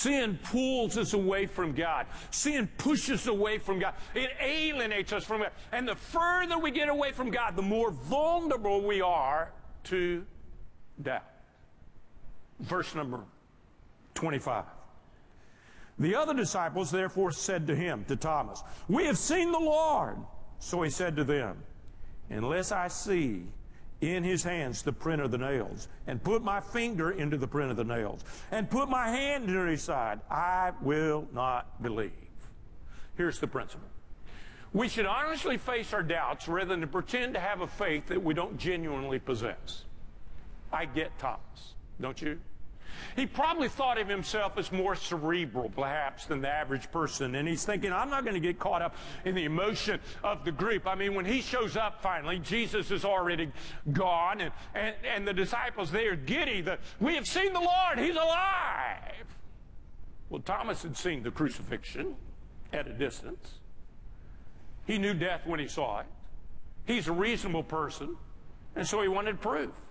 Sin pulls us away from God. Sin pushes us away from God. It alienates us from God. And the further we get away from God, the more vulnerable we are to doubt. Verse number 25. The other disciples therefore said to him, to Thomas, "We have seen the Lord." So he said to them, "Unless I see in his hands the print of the nails, and put my finger into the print of the nails, and put my hand into his side, I will not believe." Here's the principle. We should honestly face our doubts rather than to pretend to have a faith that we don't genuinely possess. I get Thomas, don't you? He probably thought of himself as more cerebral, perhaps, than the average person. And he's thinking, I'm not going to get caught up in the emotion of the group. I mean, when he shows up finally, Jesus is already gone, and the disciples, they are giddy. We have seen the Lord. He's alive. Well, Thomas had seen the crucifixion at a distance. He knew death when he saw it. He's a reasonable person, and so he wanted proof.